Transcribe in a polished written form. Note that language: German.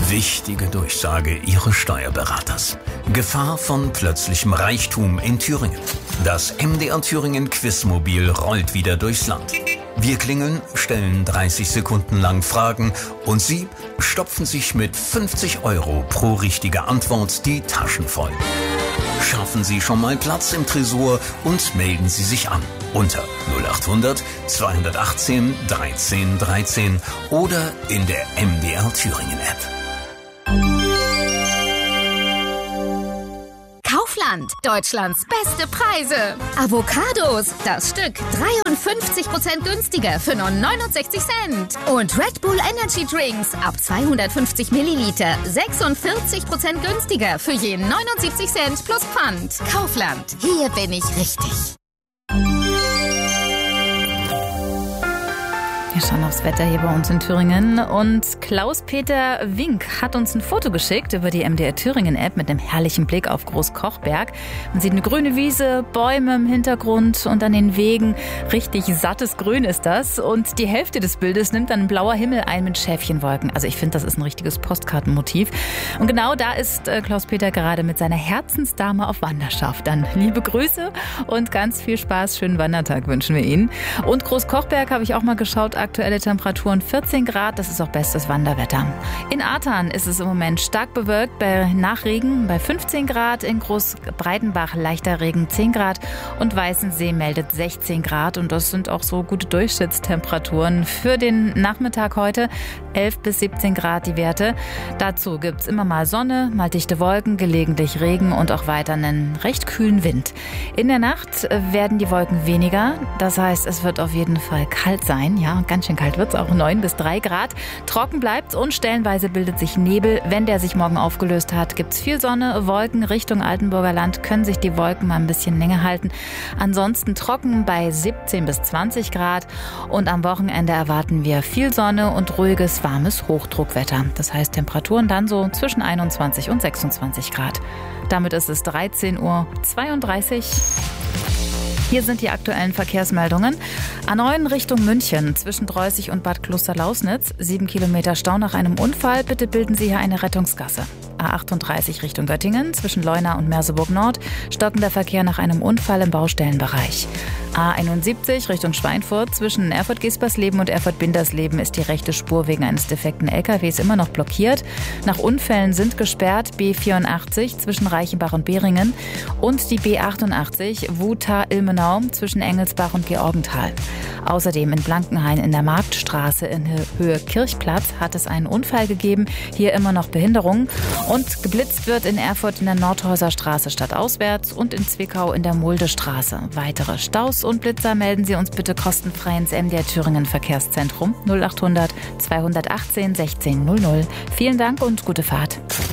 Wichtige Durchsage Ihres Steuerberaters. Gefahr von plötzlichem Reichtum in Thüringen. Das MDR Thüringen Quizmobil rollt wieder durchs Land. Wir klingeln, stellen 30 Sekunden lang Fragen und Sie stopfen sich mit 50 € pro richtige Antwort die Taschen voll. Schaffen Sie schon mal Platz im Tresor und melden Sie sich an unter 0800 218 13 13 oder in der MDR Thüringen App. Kaufland, Deutschlands beste Preise. Avocados, das Stück 53% günstiger für nur 69 Cent. Und Red Bull Energy Drinks ab 250 Milliliter 46% günstiger für je 79 Cent plus Pfand. Kaufland, hier bin ich richtig. Wir schauen aufs Wetter hier bei uns in Thüringen und Klaus-Peter Wink hat uns ein Foto geschickt über die MDR Thüringen App mit einem herrlichen Blick auf Großkochberg. Man sieht eine grüne Wiese, Bäume im Hintergrund und an den Wegen richtig sattes Grün ist das. Und die Hälfte des Bildes nimmt dann ein blauer Himmel ein mit Schäfchenwolken. Also ich finde, das ist ein richtiges Postkartenmotiv. Und genau da ist Klaus-Peter gerade mit seiner Herzensdame auf Wanderschaft. Dann liebe Grüße und ganz viel Spaß. Schönen Wandertag wünschen wir Ihnen. Und Großkochberg habe ich auch mal geschaut. Aktuelle Temperaturen 14 Grad, das ist auch bestes Wanderwetter. In Ahrtal ist es im Moment stark bewölkt, bei Nachregen bei 15 Grad, in Großbreitenbach leichter Regen 10 Grad und Weißensee meldet 16 Grad und das sind auch so gute Durchschnittstemperaturen für den Nachmittag heute, 11 bis 17 Grad die Werte. Dazu gibt es immer mal Sonne, mal dichte Wolken, gelegentlich Regen und auch weiter einen recht kühlen Wind. In der Nacht werden die Wolken weniger, das heißt, es wird auf jeden Fall kalt sein, ja, ganz schön kalt wird es, auch 9 bis 3 Grad. Trocken bleibt und stellenweise bildet sich Nebel. Wenn der sich morgen aufgelöst hat, gibt es viel Sonne. Wolken Richtung Altenburger Land können sich die Wolken mal ein bisschen länger halten. Ansonsten trocken bei 17 bis 20 Grad. Und am Wochenende erwarten wir viel Sonne und ruhiges, warmes Hochdruckwetter. Das heißt Temperaturen dann so zwischen 21 und 26 Grad. Damit ist es 13:32 Uhr. Hier sind die aktuellen Verkehrsmeldungen. A9 Richtung München zwischen Dreußig und Bad Klosterlausnitz. 7 Kilometer Stau nach einem Unfall. Bitte bilden Sie hier eine Rettungsgasse. A38 Richtung Göttingen zwischen Leuna und Merseburg Nord. Stockender Verkehr nach einem Unfall im Baustellenbereich. A71 Richtung Schweinfurt zwischen Erfurt-Gespersleben und Erfurt-Bindersleben ist die rechte Spur wegen eines defekten LKWs immer noch blockiert. Nach Unfällen sind gesperrt B84 zwischen Reichenbach und Beringen und die B88 Wuta-Ilmenau zwischen Engelsbach und Georgenthal. Außerdem in Blankenhain in der Marktstraße in Höhe Kirchplatz hat es einen Unfall gegeben. Hier immer noch Behinderung. Und geblitzt wird in Erfurt in der Nordhäuser Straße stadtauswärts und in Zwickau in der Muldestraße. Weitere Staus und Blitzer melden Sie uns bitte kostenfrei ins MDR Thüringen Verkehrszentrum 0800 218 16 00. Vielen Dank und gute Fahrt.